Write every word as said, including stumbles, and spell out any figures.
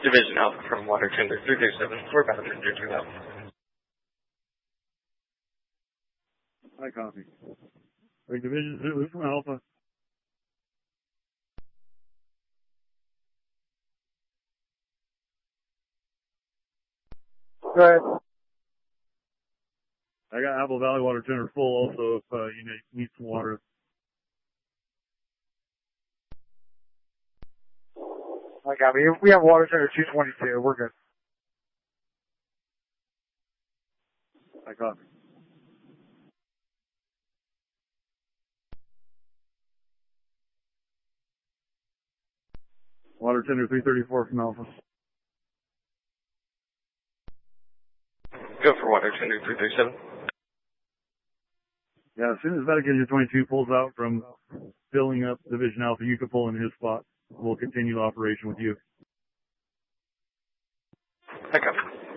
Division Alpha from Water Tender three three seven for Passenger two thousand. Hi, copy. Wait, Division Zulu from Alpha. Go ahead. I got Apple Valley Water Tender full also if uh, you need some water. I got me. We have water tender two twenty-two. We're good. I copy. Water Tender three thirty-four from Alpha. Go for Water Tender three three seven. Yeah, as soon as Vatican twenty-two pulls out from filling up Division Alpha, you can pull in his spot. We'll continue the operation with you. I copy.